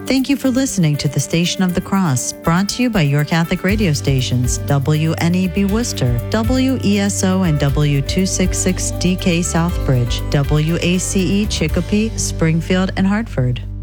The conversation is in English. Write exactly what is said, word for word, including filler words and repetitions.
Thank you for listening to the Station of the Cross, brought to you by your Catholic radio stations, W N E B Worcester, W E S O and W two sixty-six D K Southbridge, W A C E Chicopee, Springfield, and Hartford.